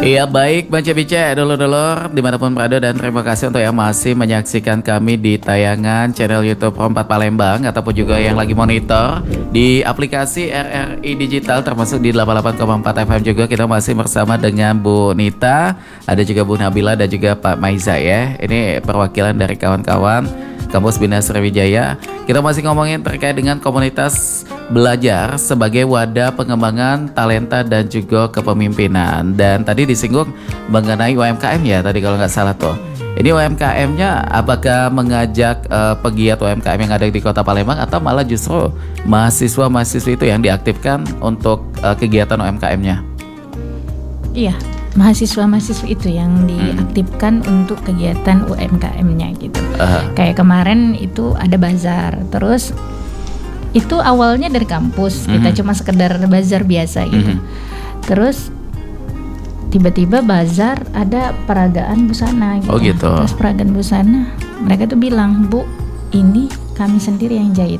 Iya baik Bang Cebice, dulur-dulur dimanapun berada, dan terima kasih untuk yang masih menyaksikan kami di tayangan channel YouTube Pro 4 Palembang, ataupun juga yang lagi monitor di aplikasi RRI Digital termasuk di 88,4 FM juga. Kita masih bersama dengan Bu Nita, ada juga Bu Nabila dan juga Pak Maiza ya. Ini perwakilan dari kawan-kawan Kampus Bina Sriwijaya. Kita masih ngomongin terkait dengan komunitas belajar sebagai wadah pengembangan talenta dan juga kepemimpinan. Dan tadi disinggung mengenai UMKM ya tadi kalau nggak salah tuh. Ini UMKM-nya apakah mengajak pegiat UMKM yang ada di Kota Palembang, atau malah justru mahasiswa-mahasiswi itu yang diaktifkan untuk kegiatan UMKM-nya? Iya, mahasiswa-mahasiswa itu yang diaktifkan untuk kegiatan UMKM-nya gitu. Kayak kemarin itu ada bazar, terus itu awalnya dari kampus, kita cuma sekedar bazar biasa gitu. Terus tiba-tiba bazar ada peragaan busana gitu. Oh gitu. Terus peragaan busana, mereka tuh bilang, "Bu, ini kami sendiri yang jahit."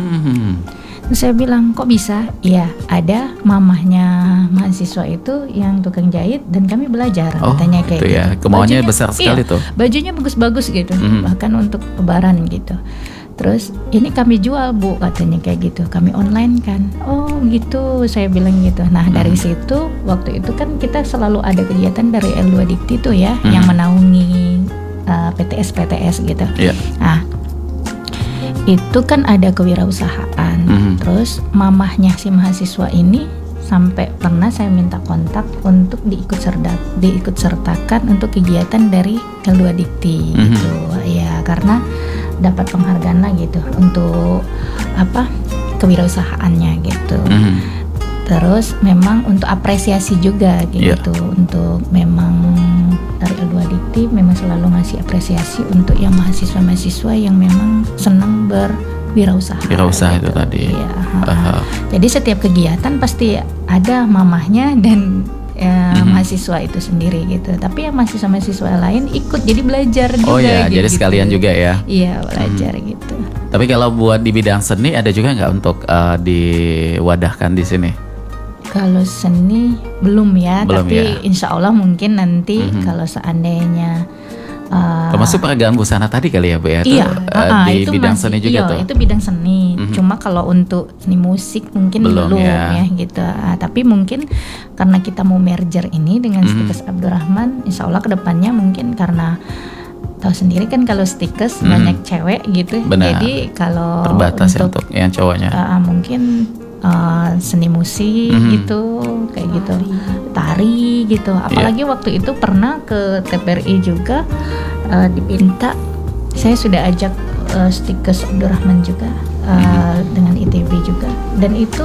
Terus saya bilang, "Kok bisa?" "Iya, ada mamahnya mahasiswa itu yang tukang jahit dan kami belajar." Katanya kayak gitu ya. Kemauannya besar sekali tuh. Bajunya bagus-bagus gitu, bahkan untuk lebaran gitu. Terus ini kami jual, Bu, katanya kayak gitu. Kami online kan. Oh gitu, saya bilang gitu. Nah dari situ waktu itu kan kita selalu ada kegiatan dari L2 Dikti tuh ya, yang menaungi PTS gitu. Nah itu kan ada kewirausahaan. Terus mamahnya si mahasiswa ini sampai pernah saya minta kontak untuk diikut sertakan untuk kegiatan dari L2 Dikti gitu. Ya karena dapat penghargaan lah gitu untuk kewirausahaannya gitu. Terus memang untuk apresiasi juga gitu, untuk memang dari L2 Dikti memang selalu ngasih apresiasi untuk yang mahasiswa-mahasiswa yang memang senang berwirausaha. Wirausaha gitu. Itu tadi. Iya. Jadi setiap kegiatan pasti ada mamahnya dan mahasiswa itu sendiri gitu. Tapi yang mahasiswa-mahasiswa lain ikut jadi belajar juga. Oh ya, gitu. jadi sekalian juga ya. Iya, belajar gitu. Tapi kalau buat di bidang seni ada juga nggak untuk diwadahkan di sini? Kalau seni belum ya, Belum tapi ya. insya Allah mungkin nanti kalau seandainya termasuk peragaan busana tadi kali ya Bu ya? Iya, di itu bidang masih, seni juga tuh. Itu bidang seni. Cuma kalau untuk seni musik mungkin belum ya gitu. Tapi mungkin karena kita mau merger ini dengan Stikes Abdurrahman, insya Allah kedepannya mungkin karena tahu sendiri kan kalau Stikes banyak cewek gitu. Benar. Jadi kalau terbatas untuk yang cowoknya. Mungkin seni musik gitu, kayak gitu, tari gitu. Apalagi waktu itu pernah ke TPRI juga diminta, saya sudah ajak Stikes Abdurrahman juga dengan ITB juga, dan itu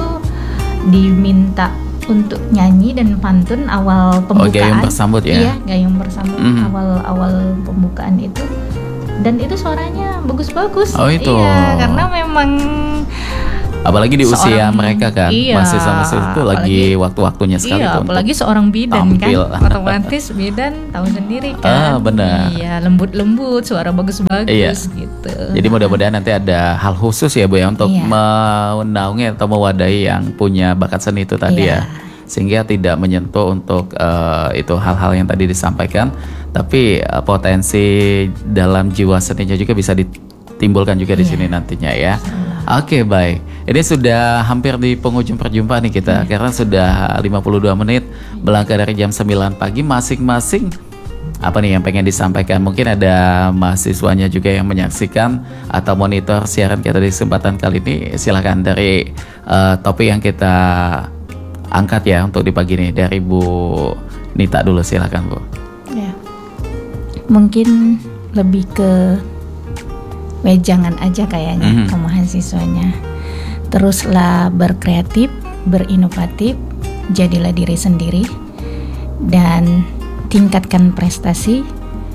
diminta untuk nyanyi dan pantun awal pembukaan. Gayung bersambut ya? Iya, gayung bersambut awal pembukaan itu, dan itu suaranya bagus-bagus. Oh itu. Iya, karena memang apalagi di usia mereka kan, masih sama-sama itu lagi waktu-waktunya sekali tuh. Apalagi seorang bidan tampil. kan, otomatis bidan tahu sendiri kan. Benar. Iya, lembut-lembut, suara bagus-bagus gitu. Jadi mudah-mudahan nanti ada hal khusus ya Bu ya untuk menaungi atau mewadahi yang punya bakat seni itu tadi ya. Sehingga tidak menyentuh untuk itu hal-hal yang tadi disampaikan, tapi potensi dalam jiwa seninya juga bisa ditimbulkan juga di sini nantinya ya. Oke, baik. Ini sudah hampir di penghujung perjumpaan nih kita, karena sudah 52 menit melangkah dari jam 9 pagi. Masing-masing apa nih yang pengen disampaikan? Mungkin ada mahasiswanya juga yang menyaksikan atau monitor siaran kita di kesempatan kali ini. Silakan dari topik yang kita angkat ya untuk di pagi ini, dari Bu Nita dulu, silakan Bu. Ya. Mungkin lebih ke wejangan aja kayaknya ke mahasiswanya. Teruslah berkreatif, berinovatif, jadilah diri sendiri, dan tingkatkan prestasi.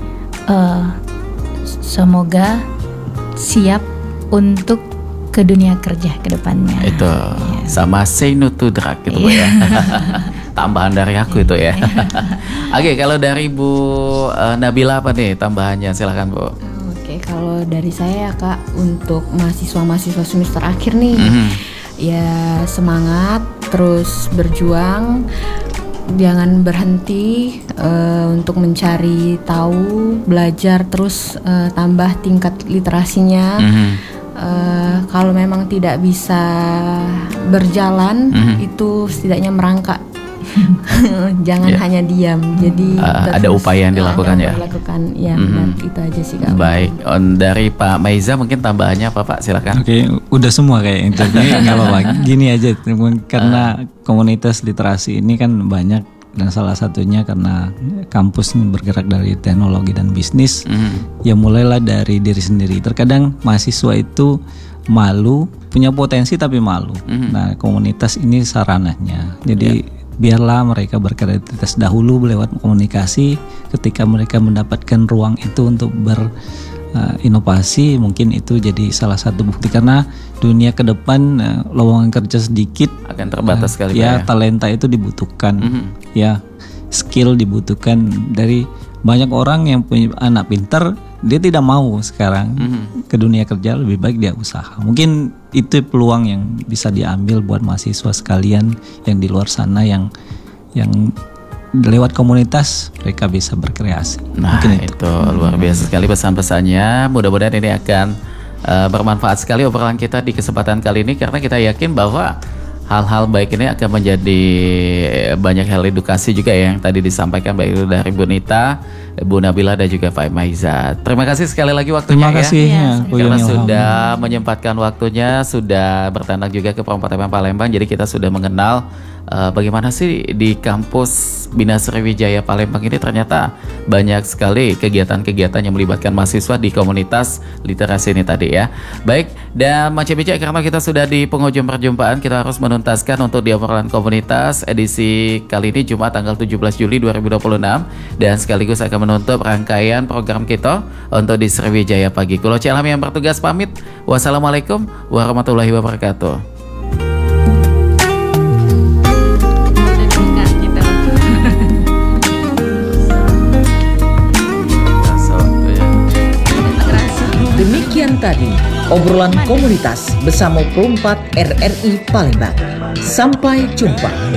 Semoga siap untuk ke dunia kerja ke depannya. Itu sama say no to drug gitu Bu ya. Tambahan dari aku itu ya. Oke, kalau dari Bu Nabila apa nih tambahannya, silakan Bu. Kalau dari saya Kak, untuk mahasiswa semester akhir nih, ya semangat, terus berjuang, jangan berhenti untuk mencari tahu, belajar terus, tambah tingkat literasinya. Kalau memang tidak bisa berjalan, itu setidaknya merangkak. Jangan hanya diam. Jadi ada upaya yang dilakukan ya. Ya, benar, itu aja sih Kak. Baik, dari Pak Maiza mungkin tambahannya apa Pak? Silakan. Oke, udah semua kayak itu. Nggak apa-apa. Gini aja, karena komunitas literasi ini kan banyak, dan salah satunya karena kampus ini bergerak dari teknologi dan bisnis. Ya mulailah dari diri sendiri. Terkadang mahasiswa itu malu, punya potensi tapi malu. Nah, komunitas ini sarananya. Jadi biarlah mereka berkreativitas dahulu lewat komunikasi. Ketika mereka mendapatkan ruang itu untuk berinovasi, mungkin itu jadi salah satu bukti. Karena dunia ke depan lowongan kerja sedikit, akan terbatas sekali ya. Talenta itu dibutuhkan, ya, skill dibutuhkan. Dari banyak orang yang punya anak pintar, dia tidak mau sekarang ke dunia kerja, lebih baik dia usaha. Mungkin itu peluang yang bisa diambil buat mahasiswa sekalian yang di luar sana, yang lewat komunitas mereka bisa berkreasi. Nah, mungkin itu luar biasa sekali pesan-pesannya. Mudah-mudahan ini akan bermanfaat sekali obrolan kita di kesempatan kali ini, karena kita yakin bahwa hal-hal baik ini akan menjadi banyak hal edukasi juga ya, yang tadi disampaikan baik itu dari Bu Nita, Bu Nabila dan juga Pak Maiza. Terima kasih sekali lagi waktunya. Terima kasih ya, karena sudah menyempatkan waktunya, sudah bertandang juga ke Perempat Palembang. Jadi kita sudah mengenal bagaimana sih di kampus Bina Sriwijaya Palembang ini ternyata banyak sekali kegiatan-kegiatan yang melibatkan mahasiswa di komunitas literasi ini tadi ya. Baik, dan Macam Bijak, karena kita sudah di penghujung perjumpaan, kita harus menuntaskan untuk di obrolan komunitas edisi kali ini Jumat tanggal 17 Juli 2026, dan sekaligus akan menutup rangkaian program kita untuk di Sriwijaya Pagi. Kulo Cialam yang bertugas pamit. Wassalamualaikum warahmatullahi wabarakatuh. Demikian tadi obrolan komunitas bersama Perempat RRI Palembang. Sampai jumpa.